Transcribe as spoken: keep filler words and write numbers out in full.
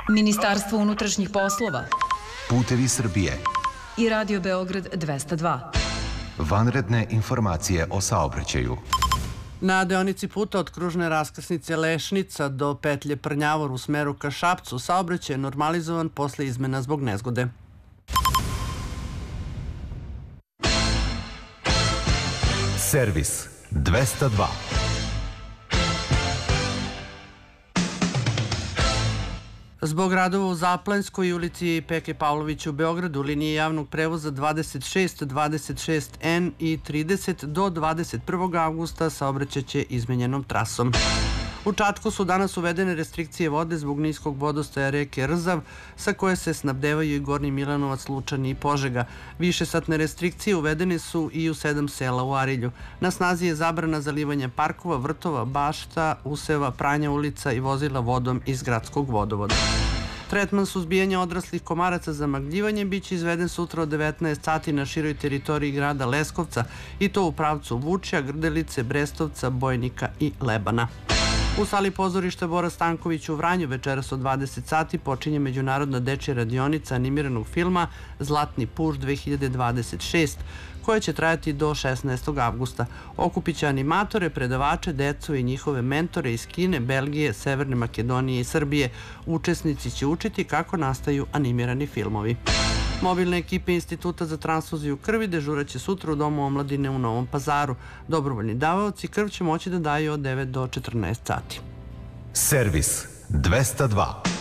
Ministarstvo unutrašnjih poslova, Putevi Srbije i Radio Beograd dvesta dva. Vanredne informacije o saobraćaju. Na deonici puta od kružne raskrsnice Lešnica do petlje Prnjavor u smeru ka Šapcu saobraćaj je normalizovan posle izmena zbog nezgode. Servis dvesta dva. Zbog radova u Zaplanjskoj ulici Peke Pavlovića u Beogradu linije javnog prevoza dvadeset šest, dvadeset šest N i trideset do dvadeset prvog avgusta saobraćaće izmenjenom trasom. U Čačku su danas uvedene restrikcije vode zbog niskog vodostaja reke Rzav, sa koje se snabdevaju i Gornji Milanovac, Lučani i Požega. Višesatne restrikcije uvedene su i u sedam sela u Arilju. Na snazi je zabrana zalivanja parkova, vrtova, bašta, useva, pranja ulica i vozila vodom iz gradskog vodovoda. Tretman suzbijanja odraslih komaraca za magljivanje biće izveden sutra od devetnaest sati na široj teritoriji grada Leskovca i to u pravcu Vučja, Grdelice, Brestovca, Bojnika i Lebana. U sali pozorišta Bora Stanković u Vranju večeras od dvadeset sati počinje međunarodna dečja radionica animiranog filma Zlatni puš dve hiljade dvadeset šest, koja će trajati do šesnaestog avgusta. Okupit će animatore, predavače, decu i njihove mentore iz Kine, Belgije, Severne Makedonije i Srbije. Učesnici će učiti kako nastaju animirani filmovi. Mobilne ekipe Instituta za transfuziju krvi dežuraće sutra u Domu omladine u Novom Pazaru. Dobrovoljni davaoci krv će moći da daju od devet do četrnaest sati. Servis dvesta dva.